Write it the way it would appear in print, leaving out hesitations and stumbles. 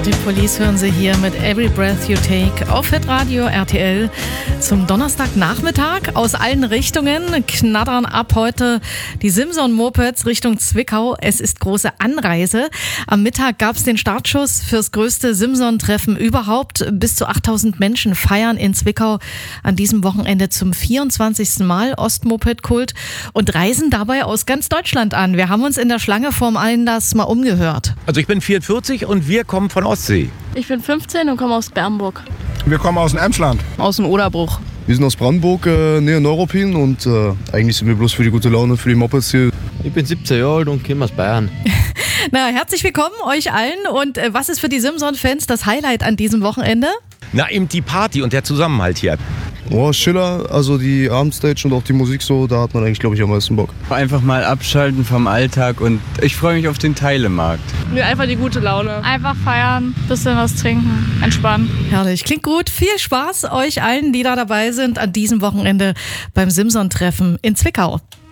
Arctic Police hören Sie hier mit Every Breath You Take auf Hitradio RTL zum Donnerstagnachmittag. Aus allen Richtungen knattern ab heute die Simson-Mopeds Richtung Zwickau. Es ist große Anreise. Am Mittag gab es den Startschuss fürs größte Simson-Treffen überhaupt. Bis zu 8000 Menschen feiern in Zwickau an diesem Wochenende zum 24. Mal Ostmoped-Kult und reisen dabei aus ganz Deutschland an. Wir haben uns in der Schlange vorm Einlass mal umgehört. Also ich bin 44 und wir kommen von Ostsee. Ich bin 15 und komme aus Bernburg. Wir kommen aus dem Emsland. Aus dem Oderbruch. Wir sind aus Brandenburg, näher Neuruppin und eigentlich sind wir bloß für die gute Laune, für die Mopeds hier. Ich bin 17 Jahre alt und komme aus Bayern. Na, herzlich willkommen euch allen. Und was ist für die Simson-Fans das Highlight an diesem Wochenende? Na, eben die Party und der Zusammenhalt hier. Oh, Schiller, also die Abendstage und auch die Musik so, da hat man eigentlich, glaube ich, am meisten Bock. Einfach mal abschalten vom Alltag und ich freue mich auf den Teilemarkt. Mir einfach die gute Laune. Einfach feiern, bisschen was trinken, entspannen. Herrlich, klingt gut. Viel Spaß euch allen, die da dabei sind an diesem Wochenende beim Simson-Treffen in Zwickau.